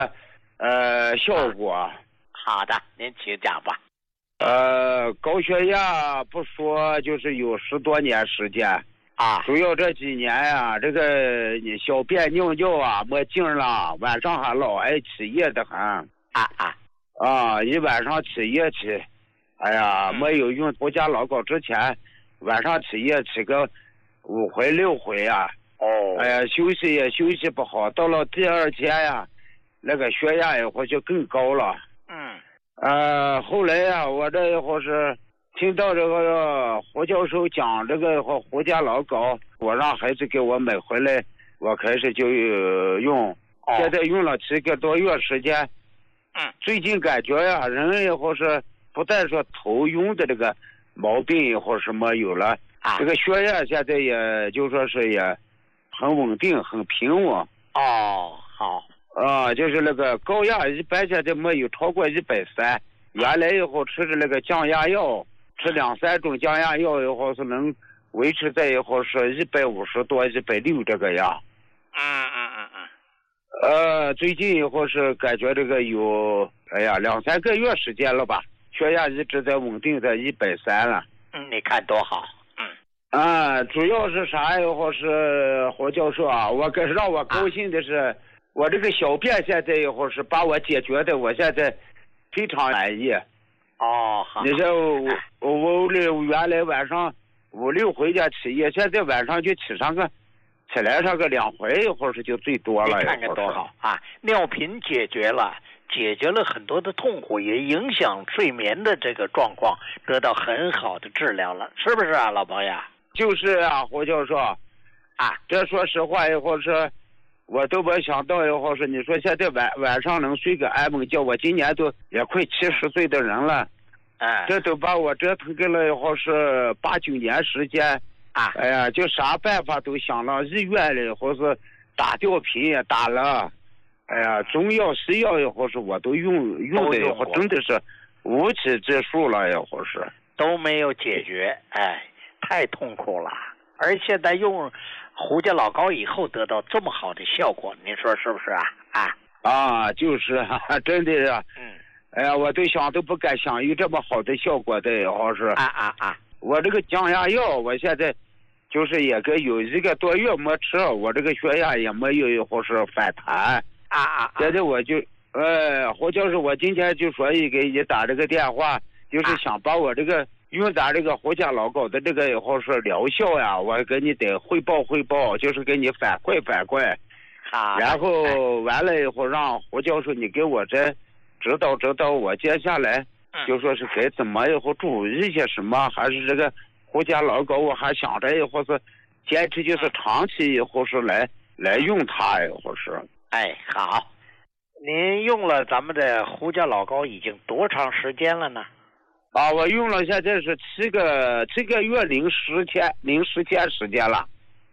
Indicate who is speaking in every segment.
Speaker 1: 效果。
Speaker 2: 好的，您请讲吧。
Speaker 1: 高血压不说，就是有10多年时间
Speaker 2: 啊，
Speaker 1: 主要这几年呀，这个小便尿尿啊没劲了，晚上还老爱起夜的很。一晚上起夜起，哎呀，没有用胡家老膏之前，晚上起夜起个5回6回啊。哎呀，休息也休息不好，到了第2天呀，那个血压一会儿就更高了。后来呀，我这一会儿是听到这个胡教授讲这个胡家老膏，我让孩子给我买回来，我开始就用，现在用了7个多月时间。最近感觉呀，人以后是不但说头晕的这个毛病以后是没有了，这个血压现在也就说是也很稳定，很平稳。
Speaker 2: 好。
Speaker 1: 就是那个高压一般现在没有超过130，原来以后吃的那个降压药，吃2、3种降压药以后是能维持在以后是150多、160这个样。最近以后是感觉这个有2、3个月时间了吧，血压一直在稳定在130了。
Speaker 2: 你看多好。
Speaker 1: 主要是啥以后是胡教授啊，让我高兴的是。我这个小便现在以后是把我解决的，我现在非常满意。
Speaker 2: 好。
Speaker 1: 你说我原来晚上5、6回家起夜，现在晚上就起来上个2回，一会儿是就最多了。
Speaker 2: 你看看多好啊！尿频解决了很多的痛苦，也影响睡眠的这个状况，得到很好的治疗了，是不是啊，老朋友？
Speaker 1: 就是啊，胡教授。这说实话以后是。我都没想到以后是你说现在晚上能睡个安稳觉，我今年都也快70岁的人了，这都把我折腾给了以后是8、9年时间。哎呀，就啥办法都想了，医院里或是打吊瓶也打了，哎呀，中药西药以后是我都用的以后真的是无济之数了，以后是
Speaker 2: 都没有解决，太痛苦了。而现在用胡家老膏以后得到这么好的效果，您说是不是啊？
Speaker 1: 就是真的是。哎呀，我都想都不敢想有这么好的效果的，好是。我这个降压药，我现在就是也有1个多月没吃，我这个血压也没有或是反弹。现在我就胡教授，我今天就说给你打这个电话，就是想把我这个。用咱这个胡家老膏的这个以后是疗效呀，我给你得汇报，就是给你反馈。然后完了以后让胡教授你给我这指导我接下来就说是该怎么以后注意一些什么，还是这个胡家老膏我还想着以后是坚持就是长期以后是来用它以后是。
Speaker 2: 好，您用了咱们的胡家老膏已经多长时间了呢？
Speaker 1: 我用了现在是7个月零10天时间了。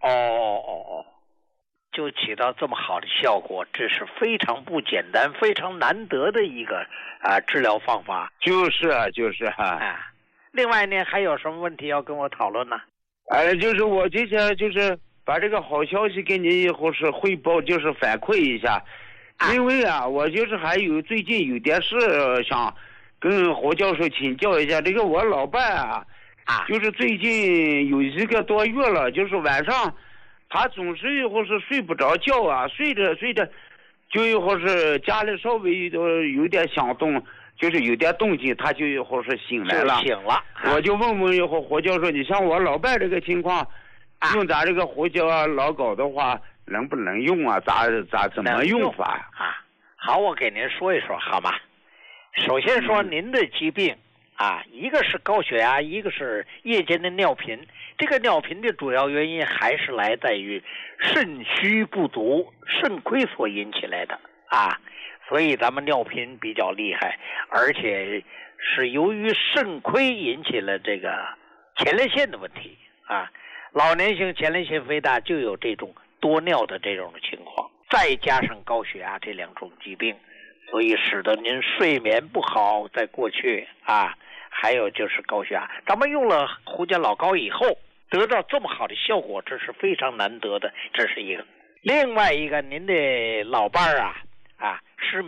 Speaker 2: 就起到这么好的效果，这是非常不简单、非常难得的一个治疗方法。
Speaker 1: 就是
Speaker 2: 另外呢，还有什么问题要跟我讨论呢？
Speaker 1: 就是我今天就是把这个好消息给你以后是汇报，就是反馈一下。因为我就是还有最近有点事想跟胡教授请教一下，这个我老伴就是最近有1个多月了，就是晚上他总是以后是睡不着觉睡着就以后是家里稍微有点响动，就是有点动静，他就以后是醒来了。我就问以后胡教授，你像我老伴这个情况，用咱这个胡家老膏的话，能不能用怎么用法
Speaker 2: 好，我给您说一说好吗？首先说您的疾病一个是高血压，一个是夜间的尿频。这个尿频的主要原因还是来自于肾虚不足、肾亏所引起来的所以咱们尿频比较厉害，而且是由于肾亏引起了这个前列腺的问题老年性前列腺肥大就有这种多尿的这种情况，再加上高血压这2种疾病，所以使得您睡眠不好，在过去还有就是高血压。咱们用了胡家老膏以后得到这么好的效果，这是非常难得的，这是一个。另外一个，您的老伴